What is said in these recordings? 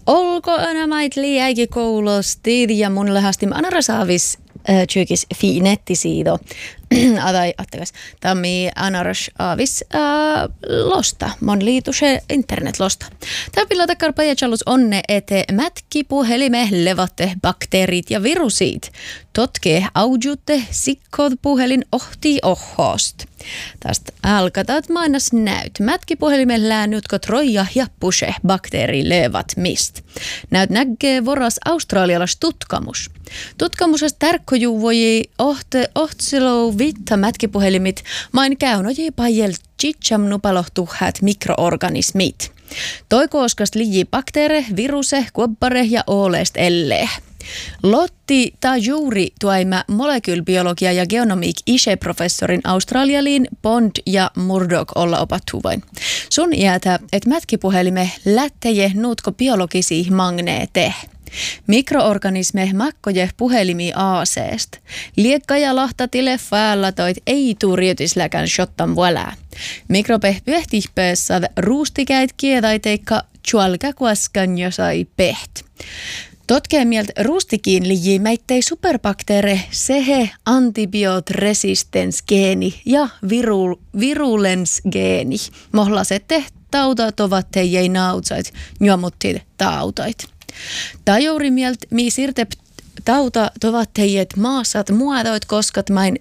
Olko enemmät liiäikin koulustid ja mun lähestim anarasaavis tjykis fi nettisiido. Tammi anaras aavis losta. Mon liituse internetlosta. Täpillä takarpa ja chalus onne ete mätki puhelime levatte bakteerit ja virusit. Totke aujutte sikkod puhelin ohti ohhost. Tästä alkatat mainas näyt. Mätki puhelime läänytkot roja ja puse bakteeri levat mist. Näyt näkee voras australialas tutkamus. Tutkamusesta tärkkoju voi ohtselo vitta mätkipuhelimit main käynoji pajel chicham nupalohtuhat mikroorganismit. Toi kooskas liji bakteere, viruse, kuoppare ja ooleest ellee. Lotti Tajuuri tuaima molekylbiologia ja geonomiik ishe-professorin Australialiin Bond ja Murdoch olla opattuvain. Sun jäätä, et mätkipuhelime lätteje nuutko biologisi magneete. Mikroorganisme makkoje puhelimi aaseest. Liekka ja lahtatile faallatoit ei tuuriutisläkän shottan vuolää. Mikrope pyöhtihpeessä ruustikäit kiedaiteikka tjualka kuaskan josai peht. Totkeen mieltä ruustikiin liji mäittei superbakteere sehe antibiootresistensgeeni ja virulensgeeni. Mohlasette tautat ovat teijei nautsait, juomuttit tautait. Tajuuri mieltä mi sirte tauta tovat teijät maasat muodoit koskat main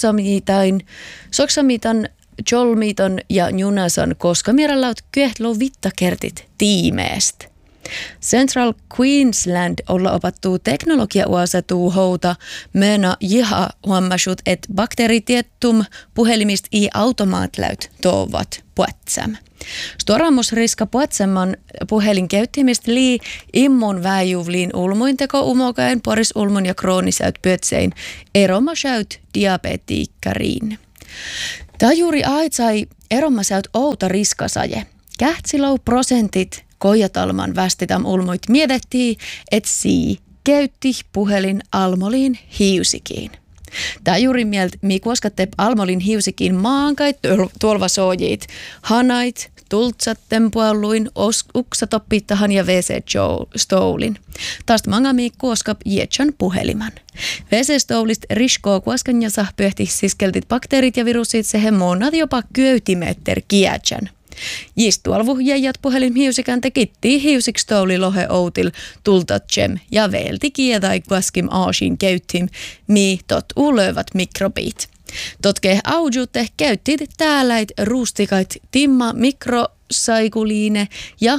soksamitan, jolmiton ja junason koska mierallaut kyehtlou vittakertit tiimeest. Central Queensland olla opattuu teknologia-uasetuu houta möna jiha huommasut, et bakteeritiettum puhelimist i automaatläyt toovat puetsam. Storamusriska puetsemman puhelin käyttimistä lii immun väijuvliin ulmuinteko umokain poris ulmun ja kroonisäyt pyötsein eromasäyt diabetiikkariin. Tajuuri aitsai eromasäyt outa riskasaje. Kähtsilou prosentit kojatalman västitam ulmuit miedettiin, et sii käytti puhelin almoliin hiusikiin. Tajuuri mieltä mikuoskatte almolin hiusikiin maankait tuolvasoojit, hanait, tultsattempualluin, uksatoppittahan ja WC-stoulin. Taas mangami kuoskap jietsan puheliman. WC-stoulist riskoo kuoskan ja sahpyöhti siskeltit bakteerit ja virusit sehän monat jopa köytimetter kiätsän. Jistualvu jäijät puhelin hiusikään tekittiin hiusikstouli lohe outil tultatsem ja veelti kiedai kuaskim aasin käyttim mi tot ulövat mikrobit. Totkee aujutte käyttit täälläit ruustikait timma mikrosaikuliine ja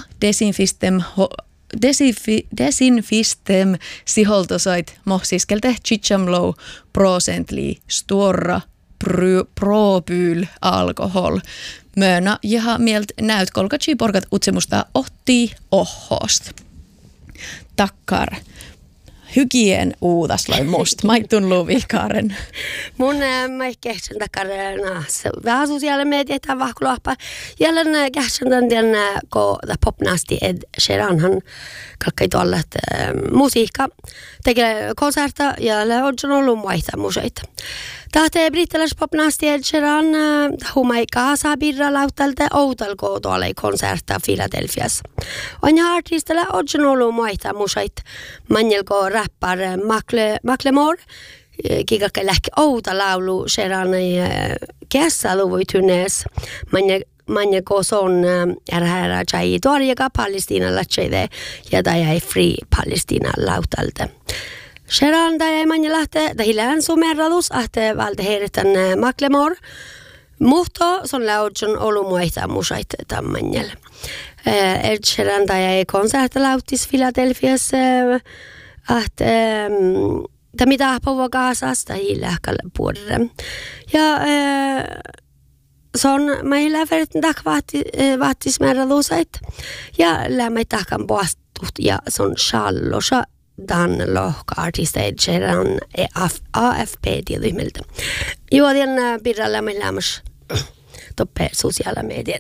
desinfistem siholtosait mohsiskelte chichamlow prosentli storra propyl alkohol. Möna jaha mielt näyt kolkatsi porkat utsemusta ohtii ohhost. Takkar. Hygien uudaslain must. Maittun luvikaren. Mun mä kehtsen takkar vähän sosiaali mediaa vahkulahpa. Jälleen kehtsen tämän kun popnasti Ed Sheeranhan kalkkai tuolla musiikka. Tekee konserta ja on ollut muita museita. Tahte brittiläis popnasti Ed Sheeran humai kaasa birra lautalta outalko tuolla konserta Philadelphiassa. On ja artistilla on ollut muita museita. Manjelko rappar Macklemore, kikakka lähki outa laulu Sheeran kesäluvuit hynnees. Manjelko son ärhärä tjai tuorjaka Palestiinan latseide ja tai Free Palestina lautalta. Sheeran tai manja lähtee, tai hilään sumerradus, ahte valde heidetän Macklemore. Mutta son laudjon ollut muita musait tammanjel. Ed Sheeran tai konserta lautis Philadelphiassa, ahte mitä ahpova kaasasta hilääkal puolelle. Ja son meillä verran vaatis merradusait. Ja lämmöi tahkan poastut ja son shallosa. Dan lohka-artista Ed Sheeran AFP-tietyhmeltä. Juodien pirralla meillä on toppe sosiaala mediat.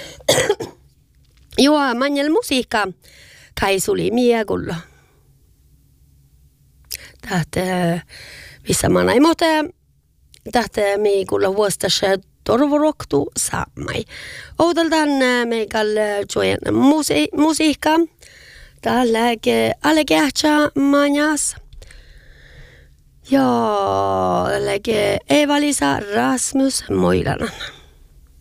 Joo, manjel musiikka kai suli miekulla. Tahte vissa manai mote. Tahte miekulla vuostassa torvoroktu saamai. Outaltaan meikal joen musiikka. Tälläkin alkeähtsä manjas. Joo, tälläkin Eva-Liisa Rasmus Moilanen.